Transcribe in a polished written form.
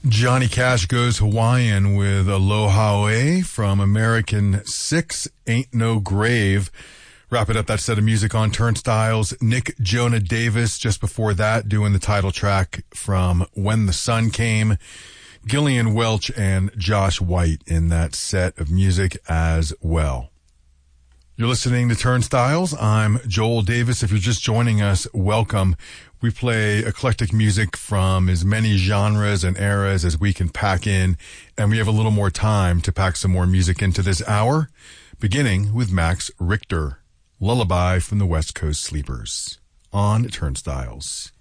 Johnny Cash Goes Hawaiian with Aloha Oe from American 6, Ain't No Grave. Wrapping up that set of music on Turnstiles. Nick Jonah Davis just before that doing the title track from When the Sun Came. Gillian Welch and Josh White in that set of music as well. You're listening to Turnstiles. I'm Joel Davis. If you're just joining us, welcome. We play eclectic music from as many genres and eras as we can pack in, and we have a little more time to pack some more music into this hour, beginning with Max Richter, Lullaby from the West Coast Sleepers on Turnstiles.